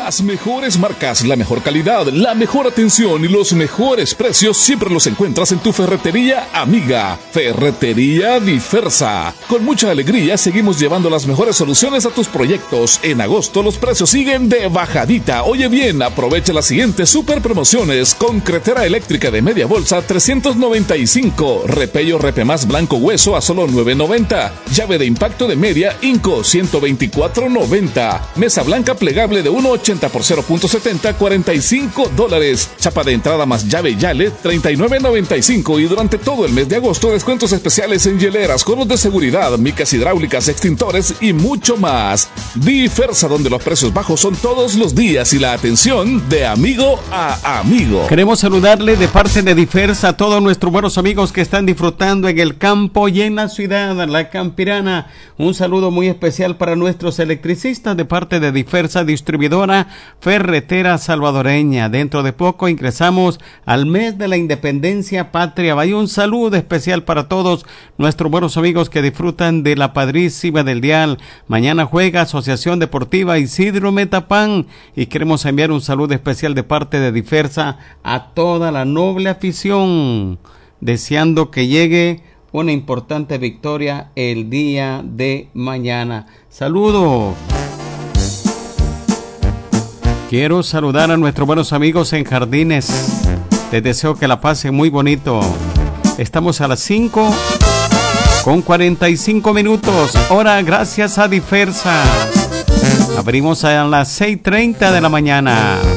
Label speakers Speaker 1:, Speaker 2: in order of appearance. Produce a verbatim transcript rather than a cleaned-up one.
Speaker 1: Las mejores marcas, la mejor calidad, la mejor atención y los mejores precios siempre los encuentras en tu ferretería amiga. Ferretería Diversa. Con mucha alegría seguimos llevando las mejores soluciones a tus proyectos. En agosto los precios siguen de bajadita. Oye bien, aprovecha las siguientes super promociones. Concretera eléctrica de media bolsa trescientos noventa y cinco. Repello Repemás blanco hueso a solo nueve noventa. Llave de impacto de media Inco ciento veinticuatro noventa. Mesa blanca plegable de uno ochenta por cero punto setenta, cuarenta y cinco dólares. Chapa de entrada más llave Yale, treinta y nueve noventa y cinco. Y durante todo el mes de agosto, descuentos especiales en hieleras, conos de seguridad, micas hidráulicas, extintores y mucho más. Diversa, donde los precios bajos son todos los días y la atención de amigo a amigo.
Speaker 2: Queremos saludarle de parte de Diversa a todos nuestros buenos amigos que están disfrutando en el campo y en la ciudad, la Campirana. Un saludo muy especial para nuestros electricistas de parte de Diversa, distribuidora ferretera salvadoreña. Dentro de poco ingresamos al mes de la independencia patria. Vaya un saludo especial para todos nuestros buenos amigos que disfrutan de la padrísima del dial. Mañana juega Asociación Deportiva Isidro Metapán y queremos enviar un saludo especial de parte de Diversa a toda la noble afición, deseando que llegue una importante victoria el día de mañana. Saludos. Quiero saludar a nuestros buenos amigos en Jardines. Les deseo que la pasen muy bonito. Estamos a las cinco con cuarenta y cinco minutos. Hora gracias a Diversa. Abrimos a las seis treinta de la mañana.